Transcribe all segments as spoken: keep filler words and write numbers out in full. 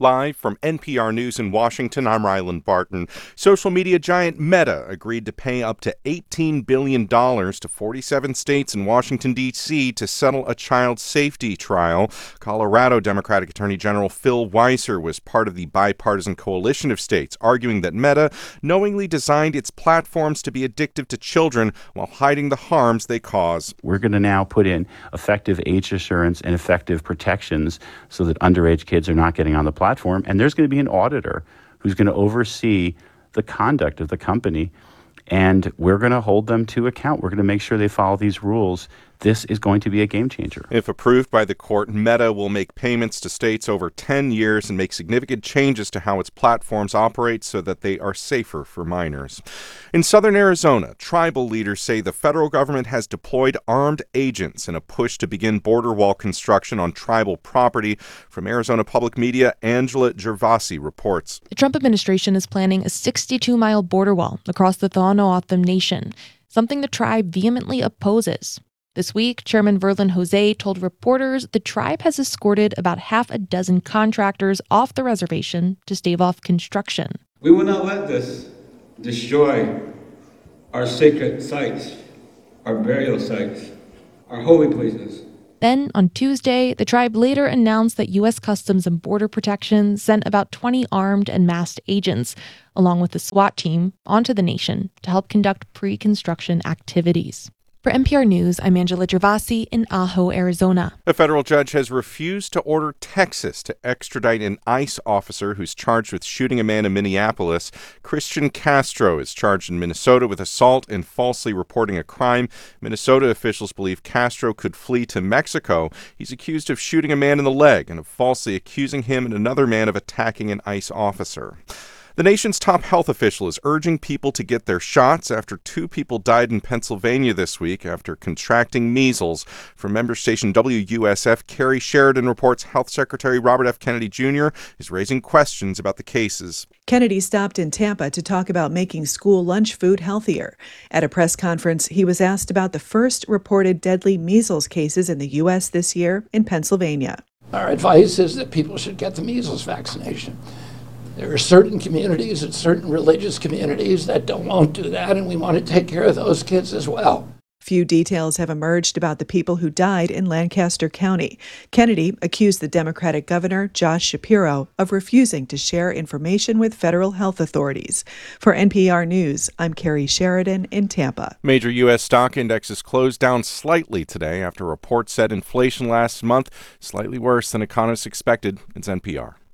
Live from N P R News in Washington, I'm Ryland Barton. Social media giant Meta agreed to pay up to eighteen billion dollars to forty-seven states and Washington, D C to settle a child safety trial. Colorado Democratic Attorney General Phil Weiser was part of the bipartisan coalition of states, arguing that Meta knowingly designed its platforms to be addictive to children while hiding the harms they cause. We're going to now put in effective age assurance and effective protections so that underage kids are not getting on the platform. platform, and there's going to be an auditor who's going to oversee the conduct of the company, and we're going to hold them to account. We're going to make sure they follow these rules. This is going to be a game changer. If approved by the court, Meta will make payments to states over ten years and make significant changes to how its platforms operate so that they are safer for minors. In southern Arizona, tribal leaders say the federal government has deployed armed agents in a push to begin border wall construction on tribal property. From Arizona Public Media, Angela Gervasi reports. The Trump administration is planning a sixty-two mile border wall across the Tohono Nation, something the tribe vehemently opposes. This week, Chairman Verlin Jose told reporters the tribe has escorted about half a dozen contractors off the reservation to stave off construction. We will not let this destroy our sacred sites, our burial sites, our holy places. Then, on Tuesday, the tribe later announced that U S Customs and Border Protection sent about twenty armed and masked agents, along with the SWAT team, onto the nation to help conduct pre-construction activities. For N P R News, I'm Angela Gervasi in Ajo, Arizona. A federal judge has refused to order Texas to extradite an ICE officer who's charged with shooting a man in Minneapolis. Christian Castro is charged in Minnesota with assault and falsely reporting a crime. Minnesota officials believe Castro could flee to Mexico. He's accused of shooting a man in the leg and of falsely accusing him and another man of attacking an ICE officer. The nation's top health official is urging people to get their shots after two people died in Pennsylvania this week after contracting measles. From member station W U S F, Carrie Sheridan reports Health Secretary Robert F. Kennedy Junior is raising questions about the cases. Kennedy stopped in Tampa to talk about making school lunch food healthier. At a press conference, he was asked about the first reported deadly measles cases in the U S this year in Pennsylvania. Our advice is that people should get the measles vaccination. There are certain communities and certain religious communities that don't won't do that, and we want to take care of those kids as well. Few details have emerged about the people who died in Lancaster County. Kennedy accused the Democratic governor, Josh Shapiro, of refusing to share information with federal health authorities. For N P R News, I'm Carrie Sheridan in Tampa. Major U S stock indexes closed down slightly today after reports said inflation last month slightly worse than economists expected. It's N P R.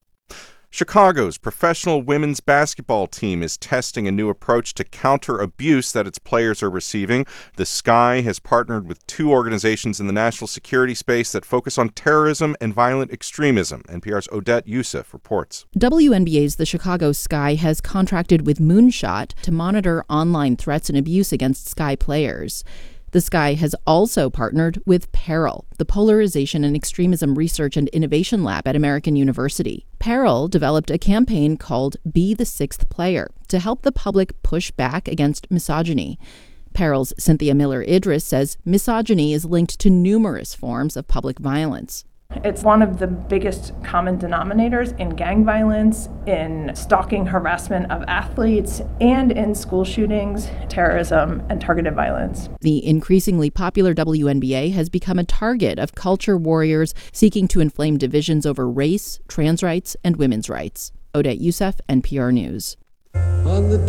Chicago's professional women's basketball team is testing a new approach to counter abuse that its players are receiving. The Sky has partnered with two organizations in the national security space that focus on terrorism and violent extremism. N P R's Odette Youssef reports. W N B A's The Chicago Sky has contracted with Moonshot to monitor online threats and abuse against Sky players. The Sky has also partnered with Peril, the Polarization and Extremism Research and Innovation Lab at American University. Peril developed a campaign called Be the Sixth Player to help the public push back against misogyny. Peril's Cynthia Miller Idris says misogyny is linked to numerous forms of public violence. It's one of the biggest common denominators in gang violence, in stalking, harassment of athletes, and in school shootings, terrorism, and targeted violence. The increasingly popular W N B A has become a target of culture warriors seeking to inflame divisions over race, trans rights, and women's rights. Odette Youssef, N P R News. On the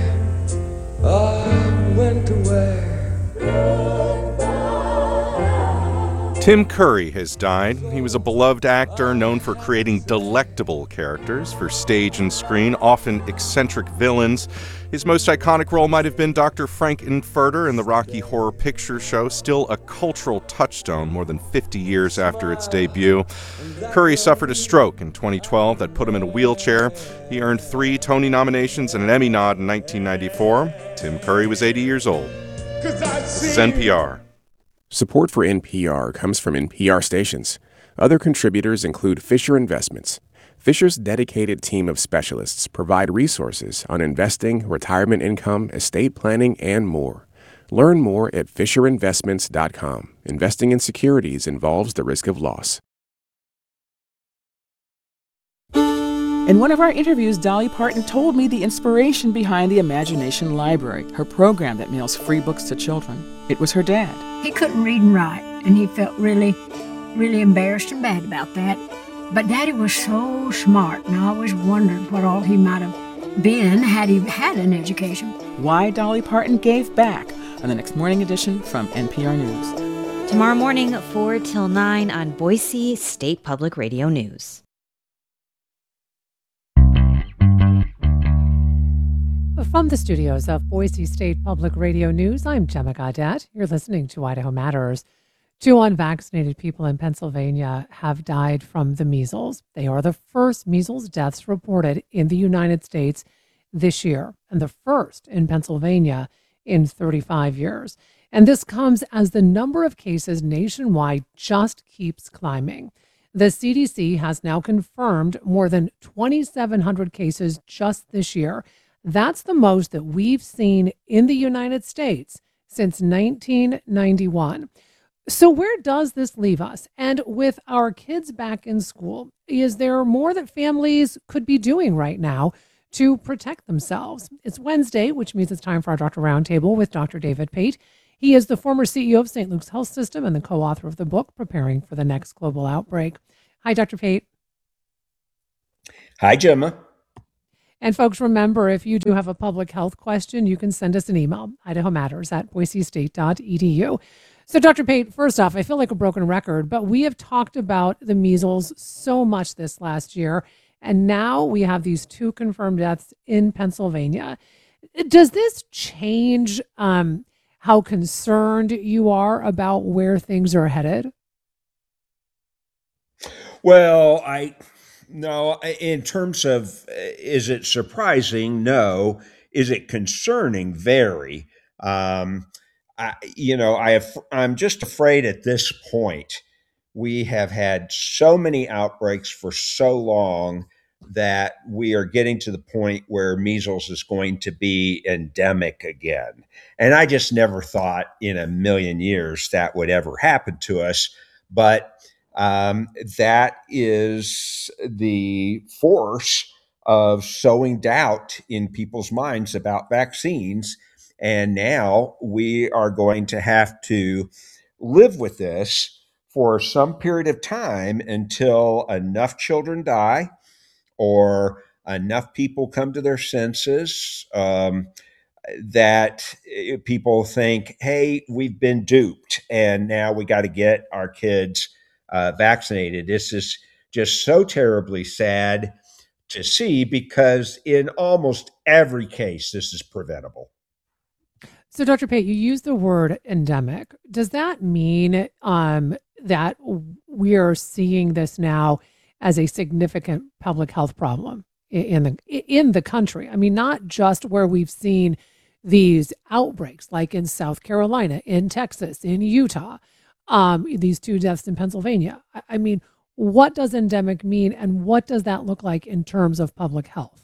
day I went away. Tim Curry has died. He was a beloved actor known for creating delectable characters for stage and screen, often eccentric villains. His most iconic role might have been Doctor Frank-N-Furter in the Rocky Horror Picture Show, still a cultural touchstone more than fifty years after its debut. Curry suffered a stroke in twenty twelve that put him in a wheelchair. He earned three Tony nominations and an Emmy nod in nineteen ninety-four. Tim Curry was eighty years old. This is N P R. Support for N P R comes from N P R stations. Other contributors include Fisher Investments. Fisher's dedicated team of specialists provide resources on investing, retirement income, estate planning, and more. Learn more at fisher investments dot com. Investing in securities involves the risk of loss. In one of our interviews, Dolly Parton told me the inspiration behind the Imagination Library, her program that mails free books to children. It was her dad. He couldn't read and write, and he felt really, really embarrassed and bad about that. But Daddy was so smart, and I always wondered what all he might have been had he had an education. Why Dolly Parton gave back on the next morning edition from N P R News. Tomorrow morning, four till nine on Boise State Public Radio News. From the studios of Boise State Public Radio News, I'm Gemma Gaudet. You're listening to Idaho Matters. Two unvaccinated people in Pennsylvania have died from the measles. They are the first measles deaths reported in the United States this year, and the first in Pennsylvania in thirty-five years. And this comes as the number of cases nationwide just keeps climbing. The C D C has now confirmed more than twenty-seven hundred cases just this year. That's the most that we've seen in the United States since nineteen ninety-one. So where does this leave us? And with our kids back in school, is there more that families could be doing right now to protect themselves? It's Wednesday, which means it's time for our Doctor Roundtable with Doctor David Pate. He is the former C E O of Saint Luke's Health System and the co-author of the book, Preparing for the Next Global Outbreak. Hi, Doctor Pate. Hi, Gemma. And folks, remember, if you do have a public health question, you can send us an email, idaho matters at boise state dot e d u. So, Doctor Pate, first off, I feel like a broken record, but we have talked about the measles so much this last year, and now we have these two confirmed deaths in Pennsylvania. Does this change um, how concerned you are about where things are headed? Well, I... No, in terms of, is it surprising? No. Is it concerning? Very. Um, I, you know, I have, I'm just afraid at this point, we have had so many outbreaks for so long that we are getting to the point where measles is going to be endemic again. And I just never thought in a million years that would ever happen to us. But Um, that is the force of sowing doubt in people's minds about vaccines. And now we are going to have to live with this for some period of time until enough children die or enough people come to their senses um, that people think, hey, we've been duped and now we got to get our kids Uh, vaccinated. This is just so terribly sad to see because in almost every case, this is preventable. So, Doctor Pate, you use the word endemic. Does that mean um, that we are seeing this now as a significant public health problem in the in the country? I mean, not just where we've seen these outbreaks, like in South Carolina, in Texas, in Utah. Um, these two deaths in Pennsylvania. I, I mean, what does endemic mean, and what does that look like in terms of public health?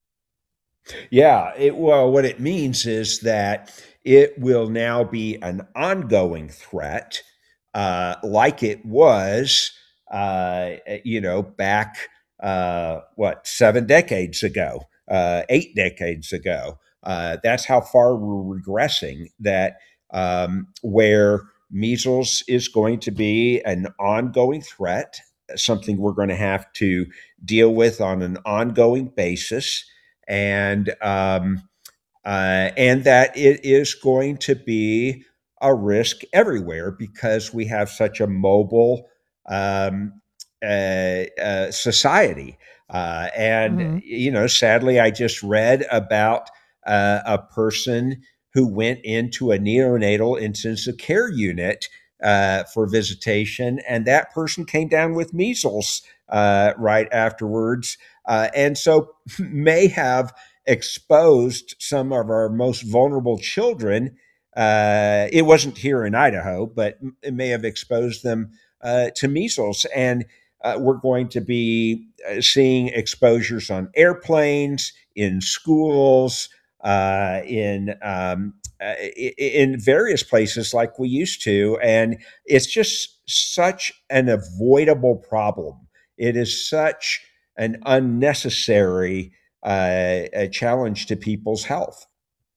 Yeah, it, well, what it means is that it will now be an ongoing threat, uh, like it was, uh, you know, back, uh, what, seven decades ago, uh, eight decades ago. Uh, that's how far we're regressing, that um, where measles is going to be an ongoing threat, something we're going to have to deal with on an ongoing basis, and um, uh, and that it is going to be a risk everywhere because we have such a mobile um, uh, uh, society. Uh, and, mm-hmm. you know, sadly, I just read about uh, a person who went into a neonatal intensive care unit uh, for visitation, and that person came down with measles uh, right afterwards, uh, and so may have exposed some of our most vulnerable children. Uh, it wasn't here in Idaho, but it may have exposed them uh, to measles, and uh, we're going to be seeing exposures on airplanes, in schools, Uh, in um, uh, in various places like we used to, and it's just such an avoidable problem. It is such an unnecessary uh, a challenge to people's health.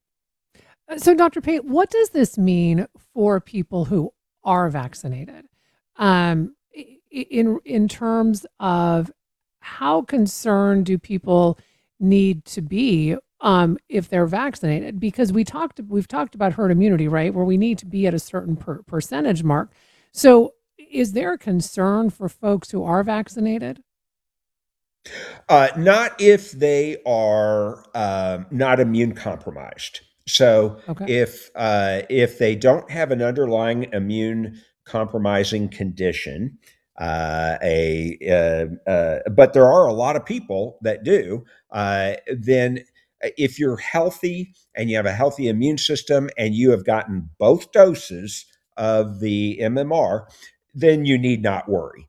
So, Doctor Pate, what does this mean for people who are vaccinated? Um, in in terms of how concerned do people need to be um, if they're vaccinated? Because we talked, we've talked about herd immunity, right, where we need to be at a certain per- percentage mark. So, is there a concern for folks who are vaccinated? Uh, not if they are um, not immune compromised. So Okay. if uh, if they don't have an underlying immune compromising condition, uh, a uh, uh, but there are a lot of people that do, uh, then if you're healthy and you have a healthy immune system and you have gotten both doses of the M M R, then you need not worry.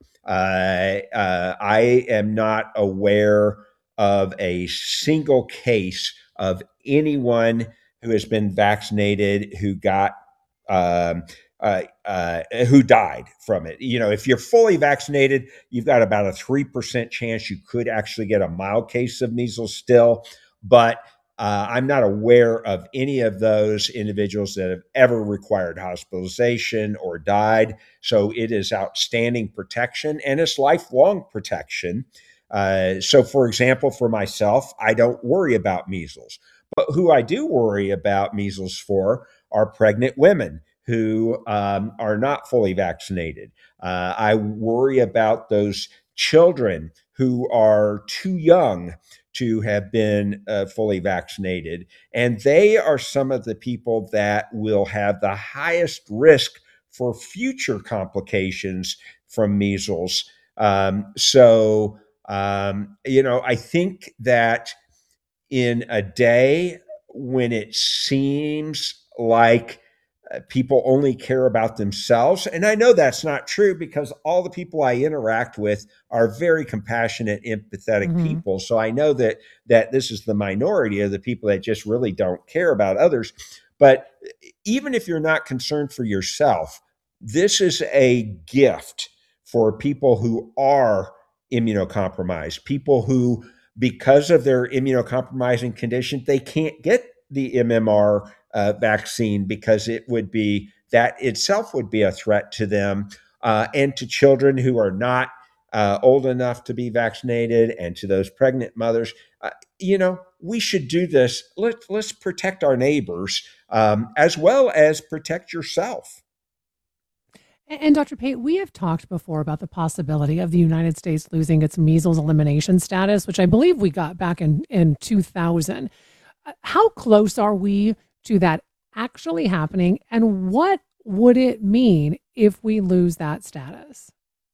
Uh, uh, I am not aware of a single case of anyone who has been vaccinated who got um, uh, uh, who died from it. You know, if you're fully vaccinated, you've got about a three percent chance you could actually get a mild case of measles still, but uh, I'm not aware of any of those individuals that have ever required hospitalization or died. So it is outstanding protection and it's lifelong protection. Uh, so, for example, for myself, I don't worry about measles. But who I do worry about measles for are pregnant women who um, are not fully vaccinated. Uh, I worry about those children who are too young to have been uh, fully vaccinated. And they are some of the people that will have the highest risk for future complications from measles. Um, so, um, you know, I think that in a day when it seems like uh, people only care about themselves. And I know that's not true because all the people I interact with are very compassionate, empathetic Mhm. people. So I know that that this is the minority of the people that just really don't care about others. But even if you're not concerned for yourself, this is a gift for people who are immunocompromised, people who because of their immunocompromising condition, they can't get the M M R uh, vaccine because it would be that itself would be a threat to them uh, and to children who are not uh, old enough to be vaccinated and to those pregnant mothers. Uh, you know, we should do this. Let, let's protect our neighbors um, as well as protect yourself. And, and Doctor Pate, we have talked before about the possibility of the United States losing its measles elimination status, which I believe we got back in, in two thousand. Uh, How close are we to that actually happening? And what would it mean if we lose that status?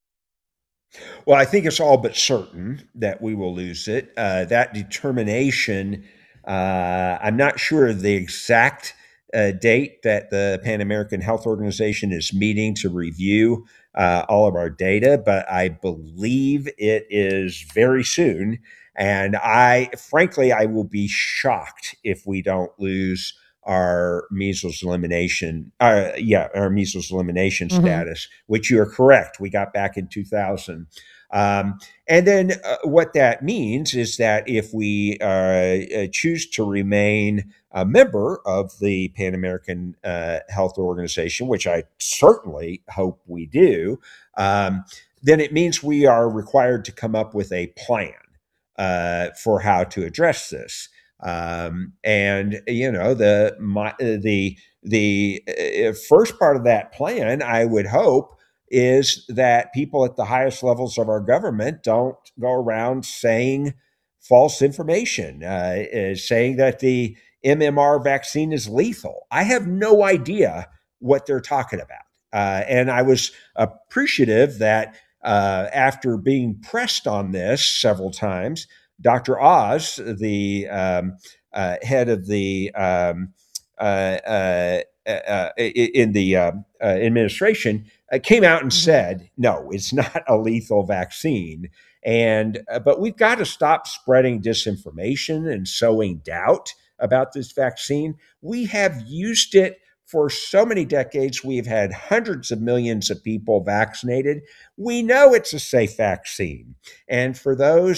Well, I think it's all but certain that we will lose it. Uh, that determination, uh, I'm not sure of the exact uh, date that the Pan American Health Organization is meeting to review uh, all of our data, but I believe it is very soon. And I, frankly, I will be shocked if we don't lose our measles elimination, uh, yeah, our measles elimination Mhm. status, which you are correct. We got back in two thousand. Um, and then uh, what that means is that if we uh, uh, choose to remain a member of the Pan American uh, Health Organization, which I certainly hope we do, um, then it means we are required to come up with a plan uh, for how to address this. Um, and you know the my, uh, the the uh, first part of that plan, I would hope, is that people at the highest levels of our government don't go around saying false information, uh, uh, saying that the M M R vaccine is lethal. I have no idea what they're talking about. Uh, and I was appreciative that uh, after being pressed on this several times, Doctor Oz, the um, uh, head of the um, uh, uh, uh, in the uh, uh, administration, uh, came out and Mhm. said, "No, it's not a lethal vaccine." And uh, but we've got to stop spreading disinformation and sowing doubt about this vaccine. We have used it for so many decades. We've had hundreds of millions of people vaccinated. We know it's a safe vaccine. And for those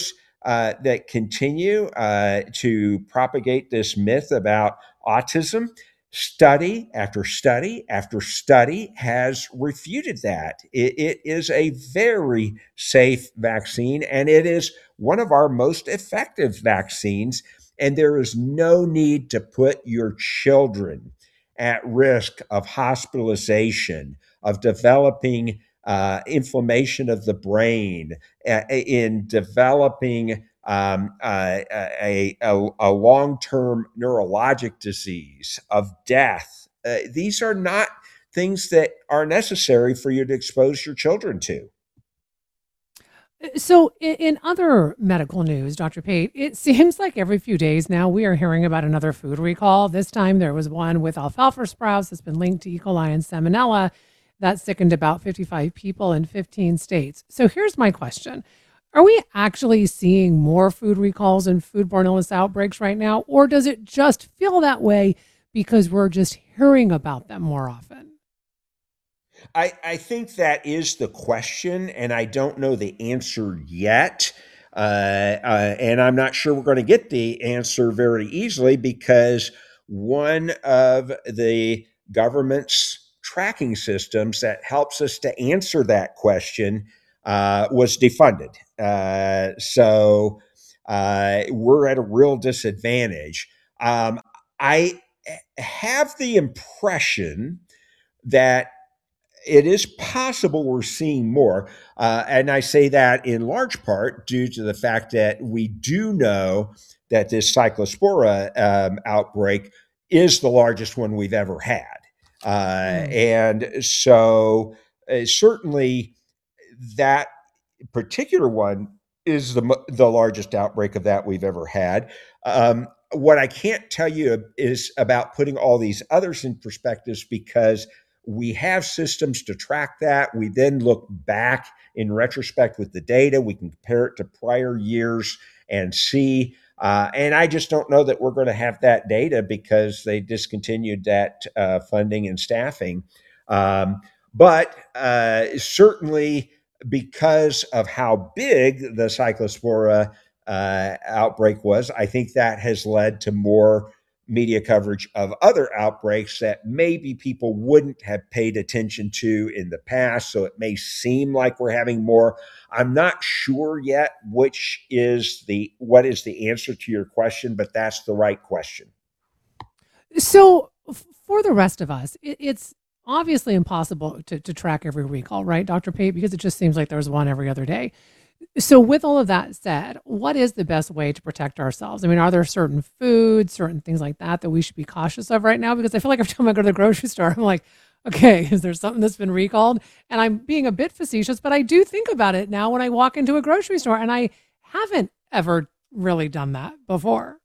uh, that continue uh, to propagate this myth about autism. Study after study after study has refuted that. It, it is a very safe vaccine, and it is one of our most effective vaccines. And there is no need to put your children at risk of hospitalization, of developing uh, inflammation of the brain, uh, in developing um, uh, a, a, a long-term neurologic disease, of death. Uh, these are not things that are necessary for you to expose your children to. So, in, in other medical news, Doctor Pate, it seems like every few days now we are hearing about another food recall. This time there was one with alfalfa sprouts that's been linked to E. coli and salmonella that sickened about fifty-five people in fifteen states. So, here's my question. Are we actually seeing more food recalls and foodborne illness outbreaks right now, or does it just feel that way because we're just hearing about them more often? I, I think that is the question, and I don't know the answer yet. Uh, uh, and I'm not sure we're going to get the answer very easily, because one of the government's tracking systems that helps us to answer that question uh, was defunded. Uh, so uh, we're at a real disadvantage. Um, I have the impression that it is possible we're seeing more. Uh, and I say that in large part due to the fact that we do know that this cyclospora um, outbreak is the largest one we've ever had. Uh, mm. And so uh, certainly that particular one is the, the largest outbreak of that we've ever had. Um, what I can't tell you is about putting all these others in perspectives, because we have systems to track that. We then look back in retrospect with the data. We can compare it to prior years and see. Uh, and I just don't know that we're going to have that data, because they discontinued that uh, funding and staffing. Um, but uh, certainly, because of how big the cyclospora uh, outbreak was, I think that has led to more media coverage of other outbreaks that maybe people wouldn't have paid attention to in the past. So it may seem like we're having more. I'm not sure yet which is the what is the answer to your question, but that's the right question. So for the rest of us, it, it's obviously impossible to, to track every recall, right, Doctor Pate? Because it just seems like there's one every other day. So with all of that said, what is the best way to protect ourselves? I mean, are there certain foods, certain things like that that we should be cautious of right now? Because I feel like every time I go to the grocery store, I'm like, okay, is there something that's been recalled? And I'm being a bit facetious, but I do think about it now when I walk into a grocery store, and I haven't ever really done that before.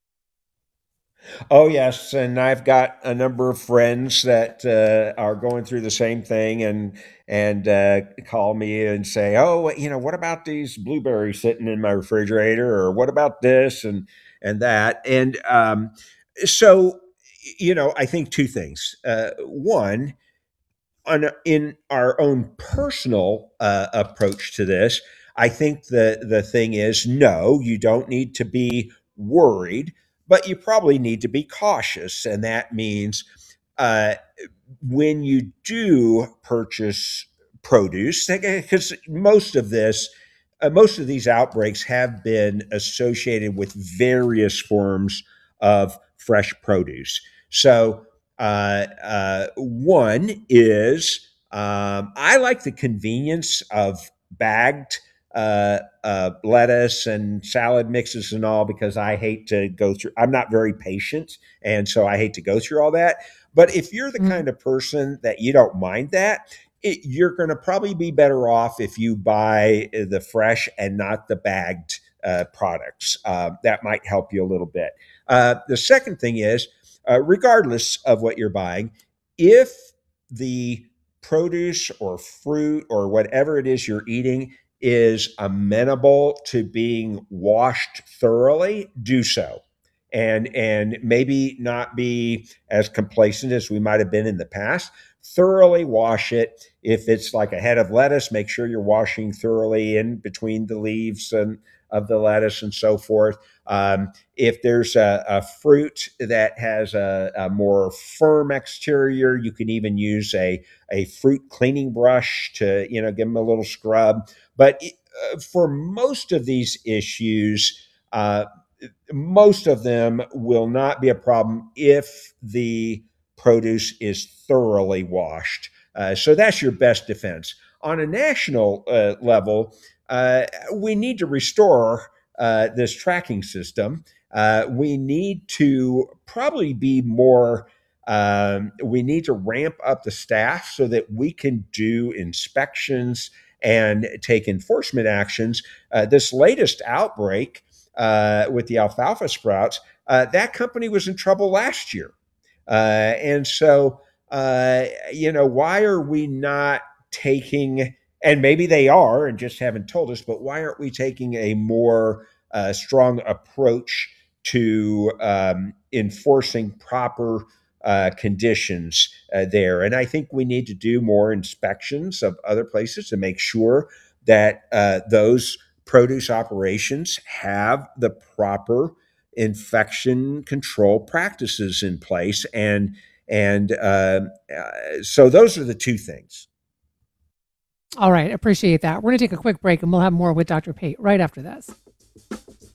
Oh, yes. And I've got a number of friends that uh, are going through the same thing, and and uh, call me and say, oh, you know, what about these blueberries sitting in my refrigerator? Or what about this and and that? And um, so, you know, I think two things. Uh, one, on, in our own personal uh, approach to this, I think the, the thing is, no, you don't need to be worried, but you probably need to be cautious. And that means uh, when you do purchase produce, because most of this, uh, most of these outbreaks have been associated with various forms of fresh produce. So uh, uh, one is um, I like the convenience of bagged uh, uh, lettuce and salad mixes and all, because I hate to go through, I'm not very patient. And so I hate to go through all that. But if you're the mm. kind of person that you don't mind that, it, you're going to probably be better off if you buy the fresh and not the bagged uh, products. Uh, that might help you a little bit. Uh, the second thing is, uh, regardless of what you're buying, if the produce or fruit or whatever it is you're eating is amenable to being washed thoroughly, do so. And, and maybe not be as complacent as we might have been in the past. thoroughly wash it. If it's like a head of lettuce, make sure you're washing thoroughly in between the leaves and of the lettuce and so forth. Um, if there's a, a fruit that has a, a more firm exterior, you can even use a, a fruit cleaning brush to, you know, give them a little scrub. But uh, for most of these issues, uh, most of them will not be a problem if the produce is thoroughly washed. Uh, so that's your best defense. On a national uh, level, uh, we need to restore uh, this tracking system. Uh, we need to probably be more, um, we need to ramp up the staff so that we can do inspections and take enforcement actions. Uh, this latest outbreak uh, with the alfalfa sprouts, uh, that company was in trouble last year. Uh, and so, uh, you know, why are we not taking, and maybe they are and just haven't told us, but why aren't we taking a more uh, strong approach to um, enforcing proper uh, conditions uh, there? And I think we need to do more inspections of other places to make sure that uh, those produce operations have the proper infection control practices in place. And and uh, uh, so those are the two things. All right. Appreciate that. We're going to take a quick break and we'll have more with Doctor Pate right after this.